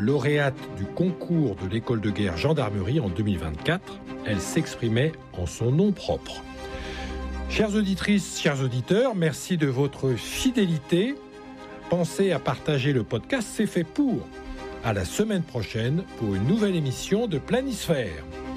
lauréate du concours de l'école de guerre gendarmerie en 2024. Elle s'exprimait en son nom propre. Chères auditrices, chers auditeurs, merci de votre fidélité. Pensez à partager le podcast, c'est fait pour. À la semaine prochaine pour une nouvelle émission de Planisphère.